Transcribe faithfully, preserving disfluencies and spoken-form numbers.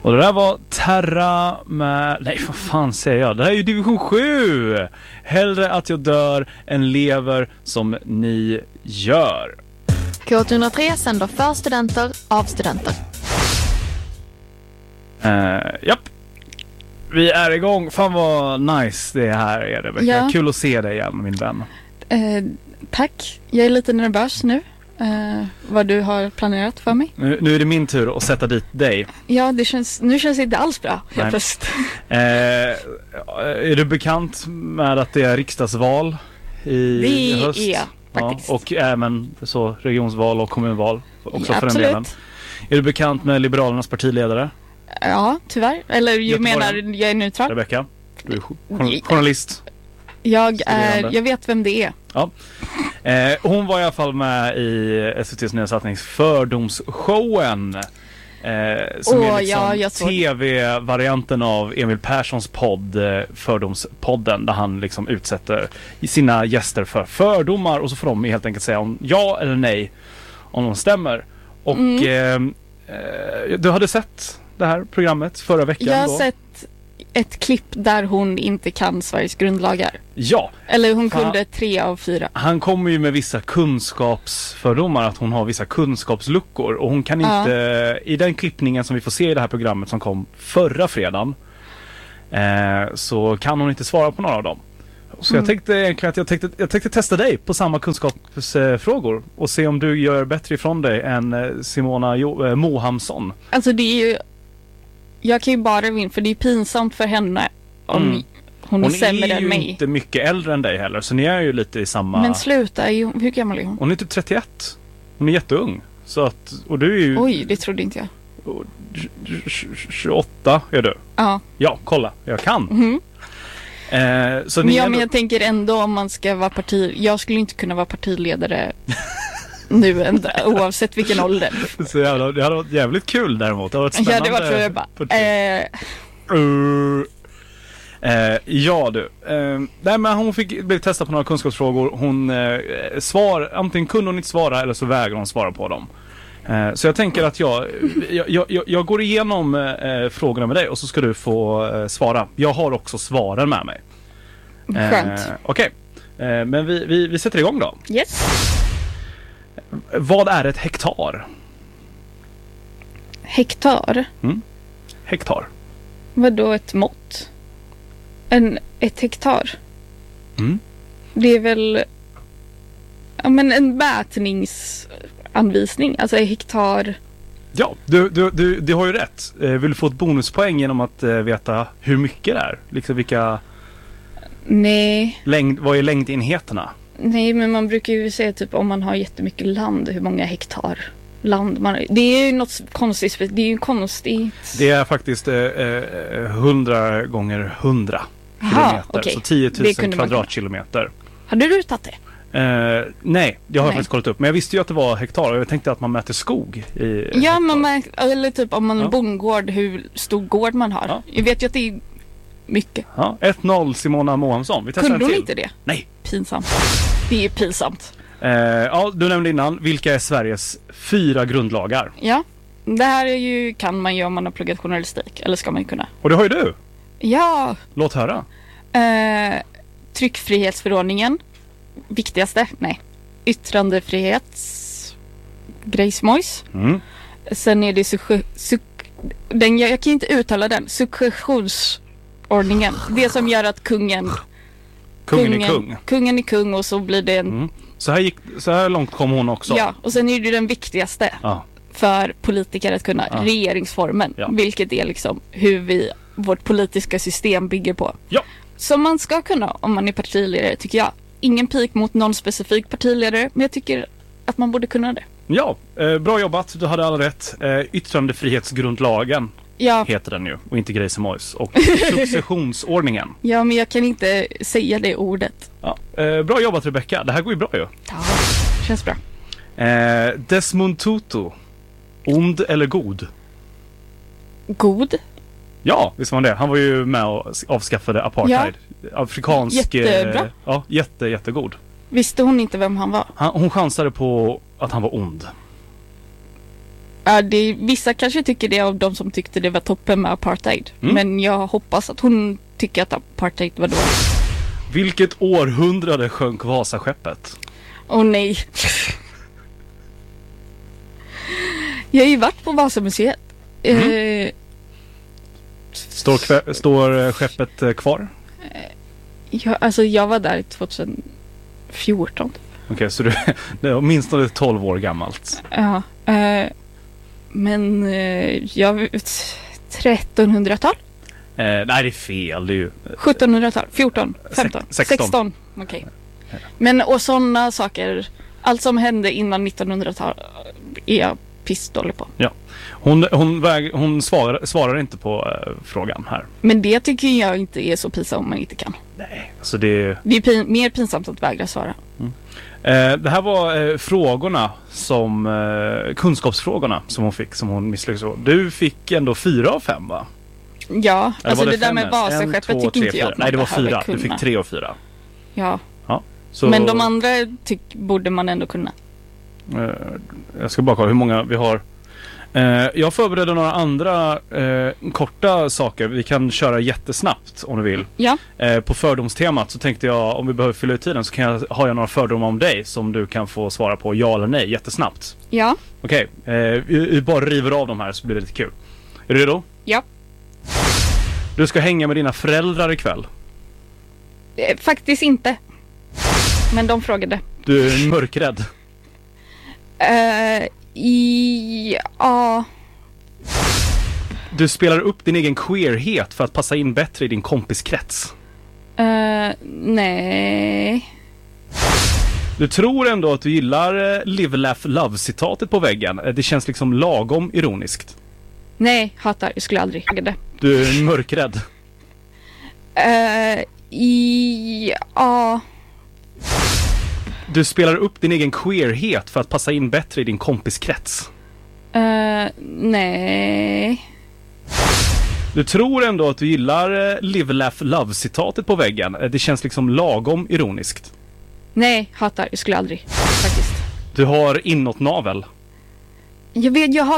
Och det där var Terra med... Nej, vad fan säger jag? Det här är ju division sju! Hellre att jag dör än lever som ni gör. K ett noll tre sänder för studenter av studenter. Uh, japp. Vi är igång. Fan vad nice det här är, Rebecka. Ja. Kul att se dig igen, min vän. Eh, tack. Jag är lite nervös nu. Eh, vad du har planerat för mig. Nu, nu är det min tur att sätta dit dig. Ja, det känns, nu känns det inte alls bra. Helt plötsligt. Eh, är du bekant med att det är riksdagsval i det höst? är faktiskt. Ja, och även så regionsval och kommunval också, Ja, för den absolut. delen. Är du bekant med Liberalernas partiledare? Ja, tyvärr. Eller jag Göteborg. menar, jag är neutral. Rebecka, du är journal- journalist. Jag, är, Studerande. jag vet vem det är. Ja. Eh, hon var i alla fall med i S V T:s nya satsning Fördomsshowen. Eh, som Åh, är liksom ja, jag såg. tv-varianten av Emil Perssons podd, eh, Fördomspodden, där han liksom utsätter sina gäster för fördomar och så får de helt enkelt säga om ja eller nej om de stämmer. Och Mm. eh, eh, du hade sett det här programmet förra veckan Jag har då? sett ett klipp där hon inte kan Sveriges grundlagar. Ja. Eller hon Fan. kunde tre av fyra. Han kommer ju med vissa kunskapsfördomar, att hon har vissa kunskapsluckor och hon kan Ja. inte, i den klippningen som vi får se i det här programmet som kom förra fredagen, eh, så kan hon inte svara på några av dem. Så Mm. jag tänkte egentligen att jag tänkte, jag tänkte testa dig på samma kunskapsfrågor och se om du gör bättre ifrån dig än eh, Simona jo- eh, Mohamsson. Alltså det är ju... Jag kan ju bara vinna, för det är pinsamt för henne om Mm. hon är Hon sämre är än ju mig. inte mycket äldre än dig heller, så ni är ju lite i samma... Men sluta, är hon- hur gammal är hon? Hon är typ trettioett. Hon är jätteung. Så att, och du är ju... Oj, det trodde inte jag. tjugoåtta är du. Ja. Ja, kolla. Jag kan. Mhm. Eh, så Men, ni ja, är men jag tänker ändå om man ska vara parti... Jag skulle inte kunna vara partiledare nu ändå, oavsett vilken ålder. så jävla, det hade varit jävligt kul däremot. Det hade varit Ja, spännande. det var tror jag bara. parti- Eh, Uh, eh, ja du. Eh, nej, men hon fick bli testad på några kunskapsfrågor. Hon eh, svar, antingen kunde hon inte svara eller så vägrar hon svara på dem. Eh, så jag tänker att jag, jag, jag, jag går igenom eh, frågorna med dig och så ska du få eh, svara. Jag har också svaren med mig. Eh, Skönt. Okej, eh, men vi, vi, vi sätter igång då. yes. Vad är ett hektar? Hektar? Hektar. Vadå ett mått? En, ett hektar? Mm. Det är väl... Ja, men en mätningsanvisning. Alltså hektar... Ja, du, du, du, du har ju rätt. Eh, vill du få ett bonuspoäng genom att eh, veta hur mycket det är? Liksom vilka Nej. längd, vad är längdenheterna? Nej, men man brukar ju säga typ om man har jättemycket land, hur många hektar land man har. Det är ju något konstigt. Det är ju konstigt. Det är faktiskt eh, eh, hundra gånger hundra Aha, kilometer. okej. Så tio Det tusen kunde man kvadratkilometer. Hade du tagit det? Eh, nej, det har jag Nej. faktiskt kollat upp. Men jag visste ju att det var hektar och jag tänkte att man mäter skog i Ja, hektar. man märk, eller typ om man har Ja. bondgård, hur stor gård man har. Ja. Jag vet ju att det är mycket. Ja, ett noll Simona Mohamsson. Vi testar Kunde en hon till. inte det? Nej. Pinsamt. Det är pinsamt. Eh, ja, du nämnde innan. Vilka är Sveriges fyra grundlagar? Ja, det här är ju, kan man ju om man har pluggat journalistik. Eller ska man ju kunna. Och det har ju du. Ja, Låt höra. eh, tryckfrihetsförordningen. Viktigaste? Nej. Yttrandefrihets... Grejsmojs. Mm. Sen är det suk- suk- den, jag, jag kan inte uttala den. Successionsordningen. Det som gör att kungen... Kungen, är kung. Kungen är kung och så blir det en... Mm. Så, här gick, så här långt kom hon också. Ja, och sen är det ju den viktigaste Ja. för politiker att kunna. Ja. Regeringsformen. Ja. Vilket är liksom hur vi, vårt politiska system bygger på. Ja. Som man ska kunna om man är partiledare, tycker jag. Ingen pik mot någon specifik partiledare, men jag tycker att man borde kunna det. Ja, eh, bra jobbat. Du hade alla rätt. Eh, yttrandefrihetsgrundlagen Ja, heter den ju och inte Grejsmojs. Och successionsordningen. ja, men jag kan inte säga det ordet. Ja. Eh, bra jobbat Rebecka. Det här går ju bra ju. Ja, känns bra. Eh, Desmond Tutu. Ond eller god? God. Ja, visst var han det. Han var ju med och avskaffade apartheid. Afrikansk... Jättebra. Eh, ja, jätte, jättegod. Visste hon inte vem han var? Han, hon chansade på att han var ond. Ja, det, vissa kanske tycker det av de som tyckte det var toppen med apartheid. Mm. Men jag hoppas att hon tycker att apartheid var dåligt. Vilket århundrade sjönk Vasaskeppet? Åh nej. Jag har ju varit på Vasamuseet. Mm. Eh, Står, kve- står skeppet eh, kvar? jag, alltså jag var där tjugohundrafjorton. Okej, okay, så du, det är åtminstone tolv år gammalt. Ja. Eh, men eh, jag vet trettonhundratal? Eh, nej, det är fel. Det är ju... sjuttonhundratal? fjorton? femton? sexton. sexton. Okej. Okay. Men och sådana saker, allt som hände innan nittonhundratal är jag pissdålig på. Ja. Hon, hon, väg, hon svarar, svarar inte på uh, frågan här. Men det tycker jag inte är så pinsamt om man inte kan. Nej, alltså det... Det är pin- mer pinsamt att vägra svara. Mm. Eh, det här var eh, frågorna som... Eh, kunskapsfrågorna som hon fick, som hon misslyckades så. Du fick ändå fyra av fem, va? Ja, Eller alltså det, det där fem med ens? Vasaskeppet En, två, tycker tre, inte jag fyra. att man Nej, det var behöver fyra. kunna. Du fick tre och fyra. Ja. Ja. Så, Men de andra tyck, borde man ändå kunna. Eh, jag ska bara kolla hur många vi har. Eh, jag förberedde några andra eh, korta saker. Vi kan köra jättesnabbt om du vill. Ja. Eh, på fördomstemat så tänkte jag, om vi behöver fylla ut tiden, så kan jag, har jag några fördomar om dig som du kan få svara på ja eller nej jättesnabbt. Ja. Okej, okay. eh, vi, vi bara river av dem här så blir det lite kul. Är du redo? Ja. Du ska hänga med dina föräldrar ikväll. Eh, faktiskt inte. Men de frågade. Du är mörkrädd. Uh, i, ja. Du spelar upp din egen queerhet för att passa in bättre i din kompiskrets. Uh, nej. Du tror ändå att du gillar eh, Live, Laugh, Love-citatet på väggen. Eh, Det känns liksom lagom ironiskt. Nej, hatar. Jag skulle aldrig fråga det. Du är mörkrädd. Uh, i, ja. Du spelar upp din egen queerhet för att passa in bättre i din kompiskrets. Uh, nej. Du tror ändå att du gillar eh, Live, Laugh, Love-citatet på väggen. Eh, Det känns liksom lagom ironiskt. Nej, hatar. Jag skulle aldrig. Faktiskt. Du har inåtnavel. Jag vet, jag har